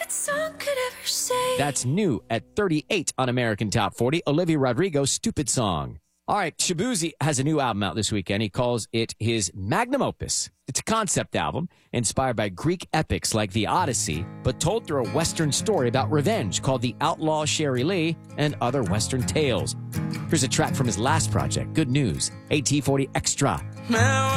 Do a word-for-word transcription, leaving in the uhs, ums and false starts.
that song could ever say. That's new at thirty-eight on American Top forty. Olivia Rodrigo, Stupid Song. All right, Shabuzi has a new album out this weekend. He calls it his magnum opus. It's a concept album inspired by Greek epics like the Odyssey, but told through a Western story about revenge called The Outlaw Sherry Lee and Other Western Tales. Here's a track from his last project, Good News, A T forty Extra. Now